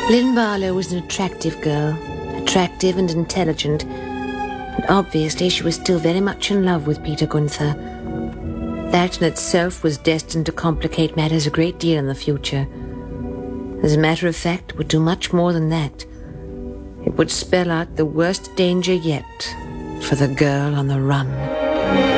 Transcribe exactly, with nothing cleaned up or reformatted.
Lynn Barlow was an attractive girl, attractive and intelligent, and obviously she was still very much in love with Peter Gunther. That in itself was destined to complicate matters a great deal in the future. As a matter of fact, it would do much more than that. It would spell out the worst danger yet for the girl on the run.